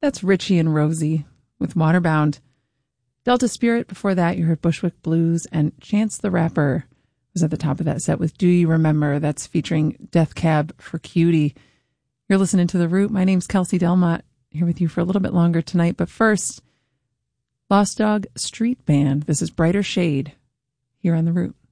That's Richie and Rosie with Waterbound. Delta Spirit, before that, you heard Bushwick Blues, and Chance the Rapper was at the top of that set with Do You Remember? That's featuring Death Cab for Cutie. You're listening to The Root. My name's Kelsey Delmont, here with you for a little bit longer tonight. But first, Lost Dog Street Band. This is Brighter Shade here on The Root.